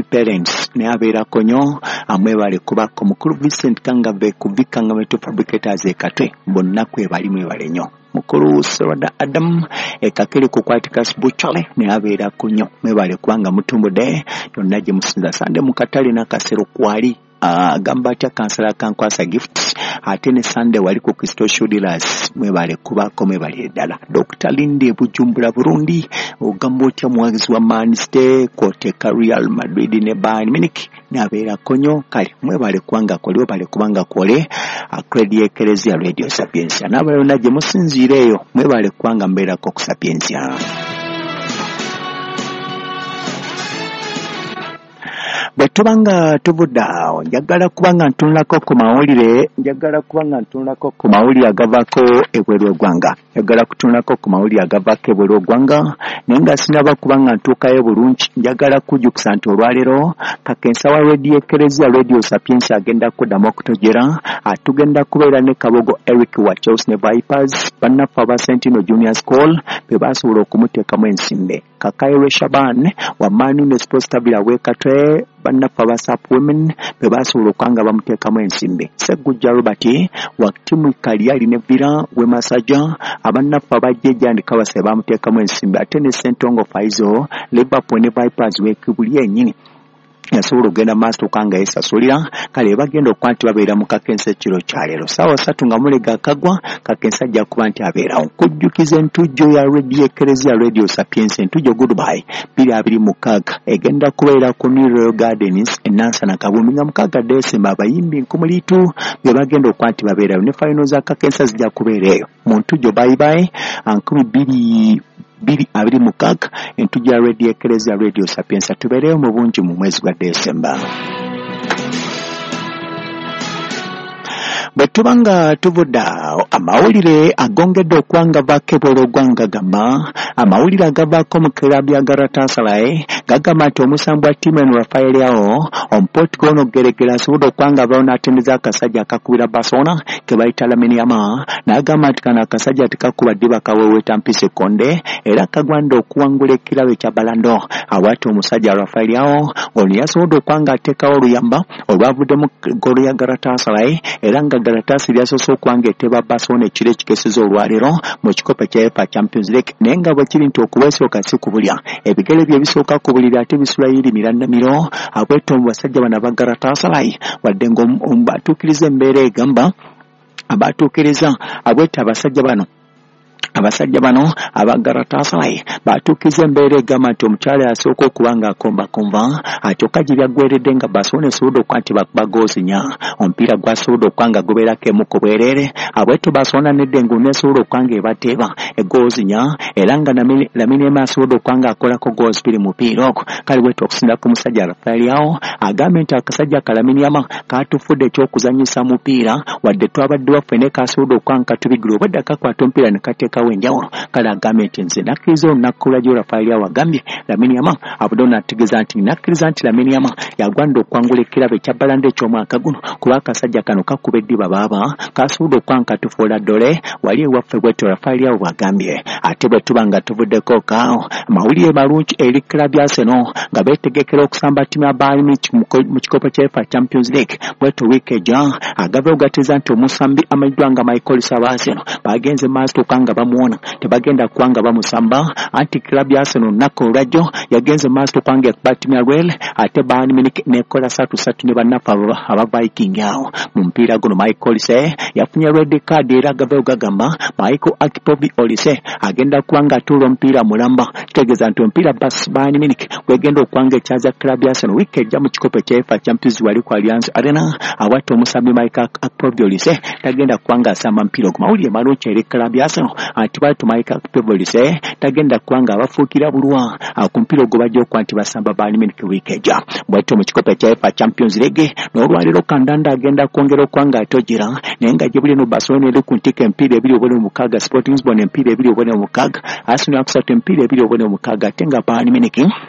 parents ne abeera konyo amwebale kubako mukuru Vincent Kangave ku Vikangame to Fabricators ekatwe bonna kwe bali mwebale nnyo mukuru Serada Adam ekakere kukwatika Sbuchale ne abeera konyo mwebale kubanga mutumbude yonna gye musinza Sande mukatale nakasero kwali agamba atya kansala kankwasa gift ate ne Sunday wali ku Crystal Shoulders mwebale kubako mwebale ddala Dr. Linde Bujumbura Burundi ogamba otya muwagizi wa Man City koteka Real Madrid ne Bayern Munich nabeera konyo kale mwebale kubanga kole bale kubanga kole Credit Ecclesia Radio Sapiensia nabale naje musinzireyo mwebale kubanga mbeera ko ku Sapiensia. Betubanga tubudao njagala kubanga ntunulako ku mawulire agavako ebweru gwanga njagala kutunulako ku mawulire agavako ebweru gwanga nenga sinaba kubanga ntuukayo bulungi njagala kujjukisa nti olwaleero kakensa wa Radio Ecclesia Radio Sapiensia agenda kuddamu okutojera atugenda kubeera ne Kabogo Eric wa Chelsea ne Vipers bannaffe aba Sentinel Junior School be basobola okumuteekamu ensimbe Kakaire Shaban wa Manu ne Sports Tabira wekatwe bannaffe aba Sap Women be basobola okanga bamuteekamu ensimbe Segujja Robert wa timu Kaliali ne Vira we Masaja abannaffe abajjeja ndi kabase bamuteekamu ensimbe ate ne Sentongo Faizo Liverpool ne Vipers wekibuli ennyini yasobola ogenda maaso okanga yesasulira kale bagenda okwanti babeera mu kakensa ekiro kyaleero saawa 3 nga mulega akagwa kakensa ajja kuba nti abeerawo kujjukiza entujjo ya Radio Ecclesia Radio Sapiensia entujjo goodbye 2026 egenda kubeera ku New Royal Gardens Nansana Kabumbi nga 6 December abayimbi nkumulitu bye bagenda okwanti babeerawo ne final za kakensa zijja kubeerayo mu ntujjo bye 2026 entujjo ya Radio Ecclesia Radio Sapiensia tubeereyo mu bungi mu mwezi gwa December. Betubanga tuvuda amawulire agongedde okwanga bakebolo gwanga gama amawulire agavako mu klabu ya Galatasaray gagamba nti omusambu wa timu eno Rafael Leao ompoti gono geregera asobodde okwanga baona atendeza akasajja akakubira Barcelona ke bayita Lamine Yamal n'agamba nti kano akasajja tekakubadde bakaweweeta mpise konde era kagwanda okuwangula ekirabo ekya Ballon awati omusajja Rafael Leao ono yasobodde okwanga ateekawo oluyamba olwavudde mu golo ya Galatasaray era nga Galatasaray yasoose okwanga eteba Barcelona ekiro ekikeseza olwaleero mu kikopo kya UEFA Champions League naye nga bwe kiri nti okuweesooka si kubulya ebigere bye bisooka kubulira ate bisula yirimira nnamiro abwete mu basajja bano aba Galatasaray wadde ng'abatuukiriza embeera egamba abatuukiriza abwete abasajja bano aba Galatasaray batuukiza embeera egamba nti omukyala yasooka okubanga akombakomba akyokka gye byaggweredde nga Barcelona esobodde okwanti bakuba goozi 4 omupiira gwasobodde okwanga gubeerako emu ku bwereere abwetu Barcelona n'eddengo nesobodde okwanga ebateeba egoozi 4 era nga Lamine Yamal asobodde okwanga akolako goozi 2 mu mupiira ogwo kale bwetu okusinda ku musajja Rafael Leao agambye nti akasajja ka Lamine Yamal katufudde ekyokuzanyisa mupiira wadde twabadde waffe ne kasobodde okwanga katubigira obadde kakwata omupiira ne kateekawo enjawulo kale agambye nti nze nakkiriza olunaku lwa Rafael Leao agambye Lamine Yamal abudde n'ategeeza nti nakkiriza nti Lamine Yamal yagwanda okwangula ekirabo ekya Ballon eky'omwaka guno kuba akasajja kano kakuba eddiba baaba kasobodde okwanga katufuula ddole wali ewaffe bwetyo Rafael Leao bw'agambye ate bwe tuba nga tuvuddeko kaawo mawulire malungi eri klabu ya Arsenal nga beetegekera okusamba ttiimu ya Bayern Munich mu kikopo kya UEFA Champions League bwetyo wiiki ejja agava ogateza nti omusambi amayiddwa nga Michael Sarr Arsenal bagenze maaso okanga bamuwona tebagenda kwanga bamusamba anti klabu ya Arsenal nako olwajjo yagenze maaso okanga ekuba ttiimu ya Real ate Bayern Munich nekola 3-3 ne bannaffe aba Viking awo mu mupiira guno Michael Sarr yafunye red card era agava ogagamba Michael Akipobi Olise agenda kwanga atuula omupiira mulamba kitegeeza nti omupiira Bayern Munich gwegenda okwanga ekyaza klabu ya Arsenal wiiki ejja mu kikopo kya UEFA Champions wali ku Allianz Arena awati omusambi Michael Akipobi Olise tagenda kwanga asamba mpira ogumawulire malungi eri klabu ya Arsenal anti batu Michael Akipobi Olise tagenda kwanga abafuukira bulwa ku mpira ogwo bajja okwanti basamba Bayern Munich wiiki ejja bwetyo mu kikopo kya UEFA Champions League n'olwaleero kandanda agenda kwongera okwanga atojera naye nga gye buli no Barcelona eri ku ntika empiira 2-6 Sporting Lisbon empiira 2-6 Arsenal akusatu empiira 2-6 ate nga Bayern Munich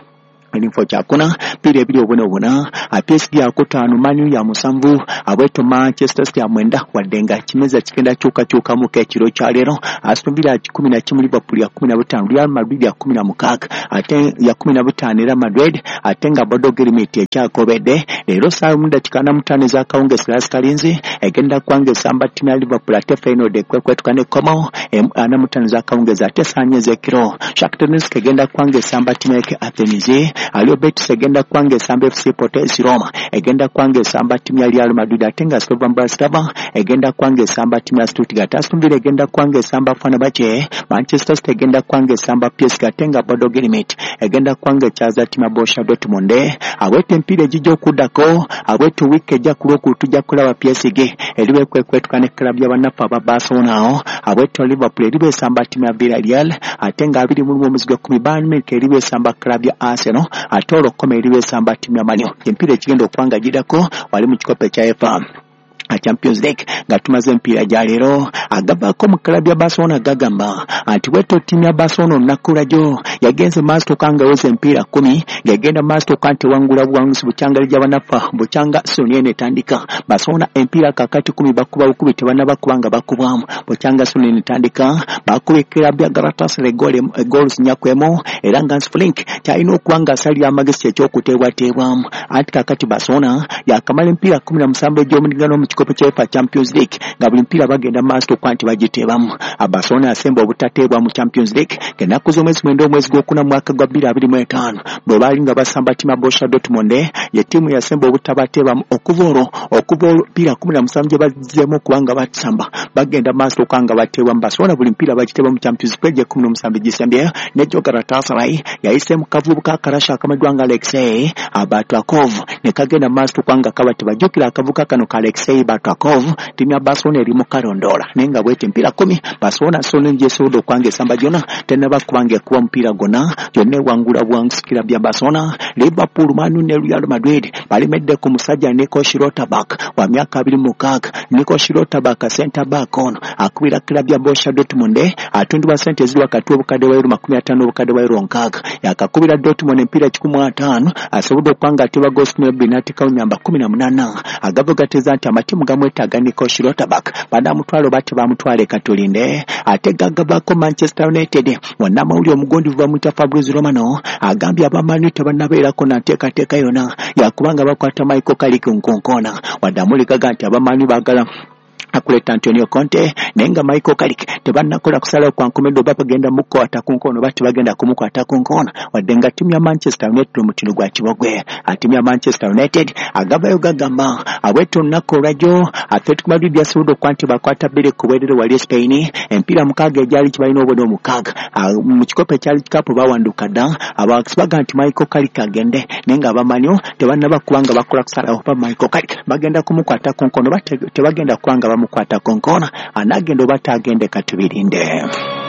Info chakuna pili ebili obuna PSG ya kotano Manu ya musanvu abweto Manchester City ya mwenda wadenga kimeza kigenda chuka mu kekiro kya lero Aston Villa 11 Liverpool ya 15 Real Madrid ya 16 ate ya 15 Real Madrid atenga bodo girimiti ekyakobedde lero saa munda tikana mutane za kaunge Silas Kalinzi egenda kwange samba timu ya Liverpool ate final de kwekwetukane komo ana mutane za kaunge za tesanye zekiro Shakhtar Donetsk egenda kwange samba timu ya Athens Alio Betis egenda kwange samba FC Porto Roma egenda kwange samba timu ya Real Madrid atenga Slovan Bratislava egenda kwange samba timu ya Stuttgart Aston Villa egenda kwange samba Fenerbahce Manchester City egenda kwange samba PSG atenga bodo girimiti egenda kwange chaza timu ya Borussia Dortmund awete mpire jijo kudako awete wike ja kuloku tujja kulaba PSG eliwe kwekwetukane club ya banafa ba Barcelona awete Liverpool eliwe samba timu ya Villarreal atenga abiri mu muzigo 10 Bayern eliwe samba club ya Arsenal atoro kome eliwe samba timu ya Man U mpire kigendo kwanga jidako wali mu kikope cha FA Champions League ngatumaze mpira jalero agaba ko mu club ya Barcelona gagamba anti weto timu ya Barcelona nakulajo yagenze master kanga wose mpira 10 yagenda master kante wangula bwangusi buchanga lija banafa buchanga sonene tandika Barcelona mpira kakati 10 bakuba ukubite bana bakubanga bakubwamu buchanga sonene tandika bakube club ya Galatasaray goals nyakwemo eranga Flink chaino kwanga sali ya magesi ekyokutewa tebwamu anti kakati Barcelona yakamala mpira 17 jomulingano Kope cha Champions League ngabuli mpira bagenda master kwanti bagitebamu Barcelona asemba obutatebwa mu Champions League kenakuzo mwezi gwokuna mwaka gwa 2025 bwe bali nga basamba timu Borussia Dortmund ye timu yasemba obutabatebamu okuvoro pira 17 bazemo kubanga batsamba bagenda master kwanga batebwa Barcelona buli mpira bagiteba mu Champions League 17 December ne Galatasaray yaise mu kavubu ka Karasha kamadwanga Alexei Batakov ne kagenda master kwanga kabateba jokira akavuka kano ka Alexei Batakov timu ya Barcelona eri mu kalondola nenga bwete mpira 10 Barcelona solo nje sodo kwange samba jona tena bakubange kuwa mpira gona yone wangula bwansikira bya Barcelona Liverpool Man U ne Real Madrid bali medde ku musajja Nico Schlotterbeck wa myaka 26 Nico Schlotterbeck center back on akubira club ya Borussia Dortmund atundwa sente zili wakati obukade wa euro 15 obukade wa euro 6 yakakubira Dortmund mpira 15 asobodo kwanga atiba Gosne Benati ka namba 18 agavuga teza ati amatimu gamwetaga Nico Schlotterbeck bana mutwalo bati bamutwale katolinde ategagabako Manchester United wana mauli omugondi vuba muta Fabrizio Romano agambye abamanyi tebanabera ko nateka yona yakubanga bakwata Michael Carrick nkonkona wadamuli kaga nti abamanyi bagala akuleta Antonio Conte nenga Michael Carrick tebanakola kusala kwa nkomedo bapagenda muko atakunkono bati bagenda kumuko atakunkona wadenga timu ya Manchester United mutino gwa kibogwe timu ya Manchester United agabayo gagamba aweto nakorajo Atletico Madrid yasudo kwanti bakwata bere kuwedere wali Spain empira mukaga ejali kibalino obodo mukaga mu kikope cyali kikapu bawanduka da abaksibaga anti Michael Carrick agende nenga abamanyo tebanaba kubanga bakola kusala opa Michael Carrick bagenda kumuko atakunkono bati tebagenda kwanga mukwata konkona anagendo batagende katubirinde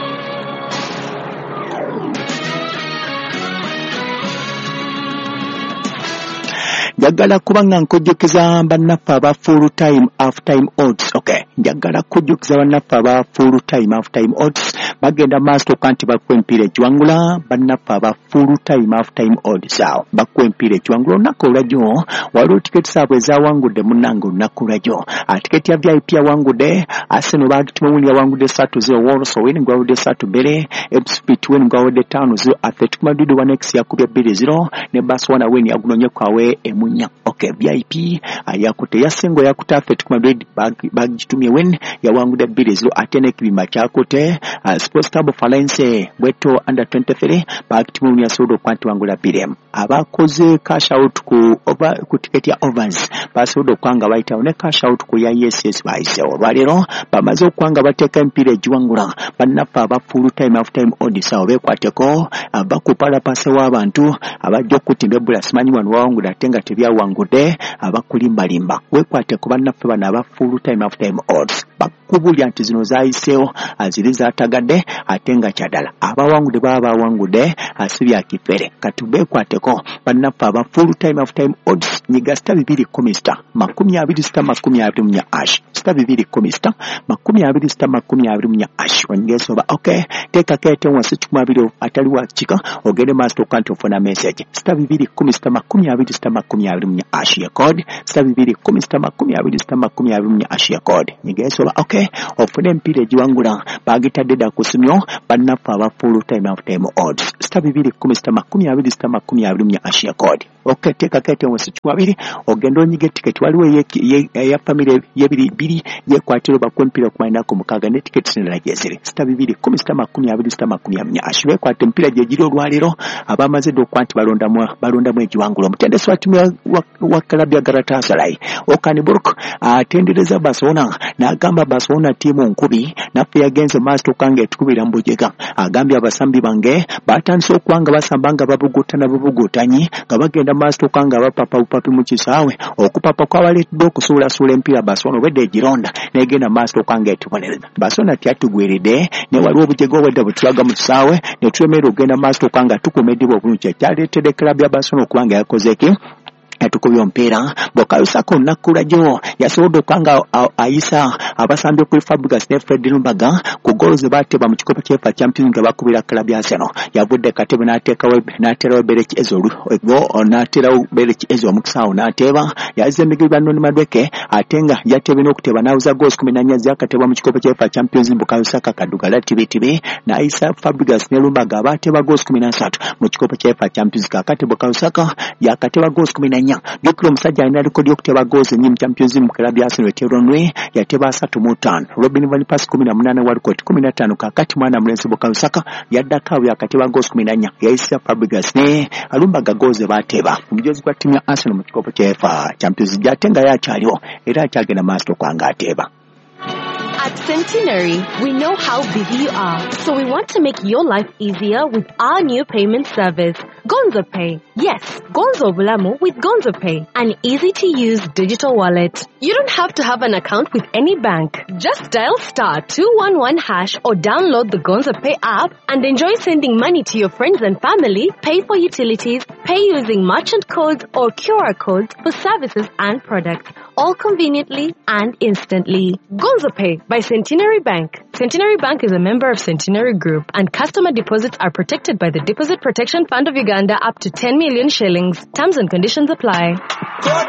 njagala kubanga nkojjekeza bannafa ba full time half time odds njagala kujjukiza bannafa ba full time half time odds bagenda master kanti bakwempire kiwangula bannafa ba full time half time odds bakwempire kiwangula nakolajo waliwo tiketi sabwe za wangudde munango nakolajo tiketi ya VIP ya wangudde Arsenal bagitimu ya wangudde 3-0 Wolves winning gwawudde 3-2 Ipswich winning gwawudde 5-0 Atletico Madrid wanex yakubye 2-0 ne Barcelona win yagunonye kwawe emunya VIP yakute yasengo yakuta Atletico Madrid bagitumye win ya wangudde 2-0 atene kibima kyakute Sports Club Valence weto under 23 bagitimu ya sodo kwanti wangula 2 abakoze cash out ku ticket ya overs basodo kwanga baita ne cash out ku ya yes baise olwalero bamaze okwanga bateka empire jiwangula bannafa aba full time half time odds bekwateko abakupala pase w'abantu abajjo kutimbe bula simanyi wanu wangula tenga tebya wangude abakulimba limba wekwateko bannafa bana aba full time half time odds bakubulya nti zino zayiseewo aziri zaatagadde ate nga kyadala abawangudde baba bawangudde asibya kifere katubeekwateko bannaffe aba full time of time odds nyiga sita 210 20 ash sita 210 20 ash wangesoba okay teka kete wansi chikumabiro atali wa chika ogende master kanto fona message sita 20 ash ya code sita 20 ash ya code nyigesoba okay ofune mpire jiwangula bagitadde da kusumyo bannaffe aba full time of time odds sita 20 ash ya code okay teka kete wansi chikumabiri ogendo nyige ticket waliwo ya family yebiri yekwatiro bakwempira kumanda ko mukaga ne ticket sinala jesere sita 20 ashwe kwate mpira jejiro olwalero abamaze do kwanti balonda mwe jiwangulo mutendesi watumya wakalabya Galatasaray Okanibrook atendereza Barcelona na agamba Barcelona timu nkubi na pia genze master kange tukubira mbujega agambya abasambi bange batanso okwanga basambanga babugutanyi ngabagenda master kanga abapapa upapi mu kisawe okupapa kwa wale do kusula empira Barcelona wedde gironda negenda master kange tubonereza Barcelona tyatugwerede ne waliwo obujego wedde butulaga mu kisawe ne twemera ogenda master kanga tukumedibo obulungi kyaleetedde club ya Barcelona okubanga yakozeki atukubyo mpira Bukayo Saka nakulajo yasobodo kanga Aisa abasambe kuri Fabregas ne Fred Lumbaga ku goals bateba mu kikopo kyefa Champions League bakubira club ya Arsenal yavudde katebe natera Bereki Ezolu go natera Bereki Ezolu mukisawo nateba yaze migirwa noni madweke atenga yatebe nokuteba nauza goals 14 zakateba mu kikopo kyefa Champions League Bukayo Saka kadugala TBTB na Aisa Fabregas ne Lumbaga bateba goals 13 mu kikopo kyefa Champions League akate Bukayo Saka yakateba goals 14 Geklo msajja ina rekodi okuteba goals nyingi Champions League club ya Arsenal Teronwe yateba 3-5 Robin van Persie 18 Walcott 15 kakati mwana mlenzi Bukayo Saka yaddakawe yakateba goals 14 yaisa Fabregas ne Lumbaga goals bateba umujozi kwa timu ya Arsenal mu kikopo kya Champions League yatenga yakyaliwo era akyagenda master kwanga ateba. At Centenary, we know how busy you are, so we want to make your life easier with our new payment service, Gonzo Pay. Yes, Gonzo Bulamu with Gonzo Pay, an easy-to-use digital wallet. You don't have to have an account with any bank. Just dial *211# or download the Gonzo Pay app and enjoy sending money to your friends and family, pay for utilities, pay using merchant codes or QR codes for services and products, all conveniently and instantly. Gonzo Pay by Centenary Bank. Centenary Bank is a member of Centenary Group, and customer deposits are protected by the Deposit Protection Fund of Uganda up to 10 million shillings. Terms and conditions apply.